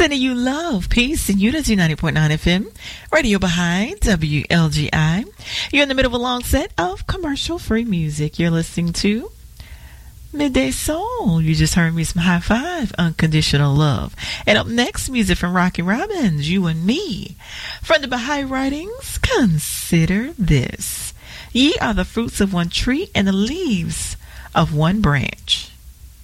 Sending you love, peace, and unity. 90.9 FM, Radio Baha'i, WLGI. You're in the middle of a long set of commercial-free music. You're listening to Midday Soul. You just heard me some High Five, Unconditional Love. And up next, music from Rocky Robbins, You and Me. From the Baha'i writings, consider this. Ye are the fruits of one tree and the leaves of one branch.